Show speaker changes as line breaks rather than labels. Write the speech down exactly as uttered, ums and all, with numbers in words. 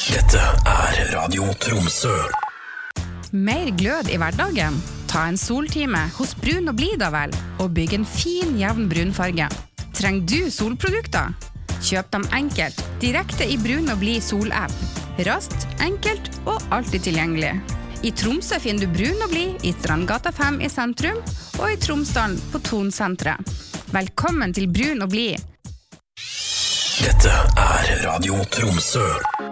Dette er Radio Tromsø.
Mer glød i hverdagen? Ta en soltime hos Brun og Blid da vel, og bygg en fin, jevn brunfarge. Trenger du solprodukter? Kjøp dem enkelt, direkte i Brun og Blid sol-app. Raskt, enkelt og alltid tilgjengelig. I Tromsø finner du Brun og Blid i Strandgata fem i sentrum, og i Tromsdalen på Tonsentret. Velkommen til Brun og Blid.
Dette er Radio Tromsø.